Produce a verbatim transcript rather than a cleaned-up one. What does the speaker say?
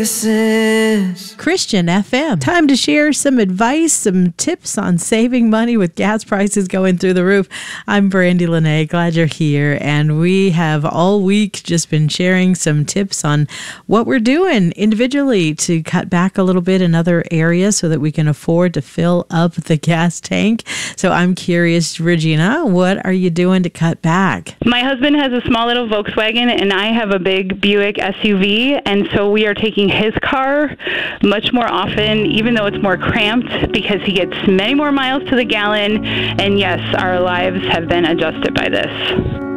This is Christian F M. Time to share some advice, some tips on saving money with gas prices going through the roof. I'm Brandy Lene. Glad you're here. And we have all week just been sharing some tips on what we're doing individually to cut back a little bit in other areas so that we can afford to fill up the gas tank. So I'm curious, Regina, what are you doing to cut back? My husband has a small little Volkswagen and I have a big Buick S U V. And so we are taking his car much more often, even though it's more cramped, because he gets many more miles to the gallon. And yes, our lives have been adjusted by this.